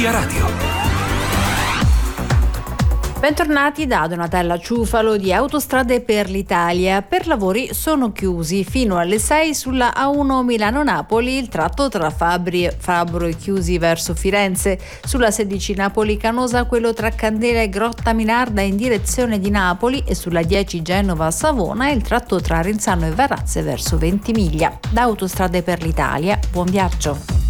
Via Radio. Bentornati da Donatella Ciufalo di Autostrade per l'Italia. Per lavori sono chiusi fino alle 6 sulla A1 Milano-Napoli il tratto tra Fabbro e Chiusi verso Firenze, sulla 16 Napoli-Canosa quello tra Candela e Grotta Minarda in direzione di Napoli e sulla 10 Genova-Savona il tratto tra Rinzano e Varazze verso Ventimiglia. Da Autostrade per l'Italia, buon viaggio.